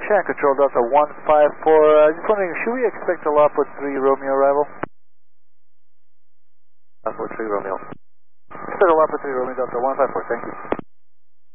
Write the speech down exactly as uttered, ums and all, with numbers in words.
Shan Control Delta one five four, uh, just wondering, should we expect a Lapa three Romeo arrival? Lapa three Romeo. Expect a Lapa three Romeo Delta one five four, thank you.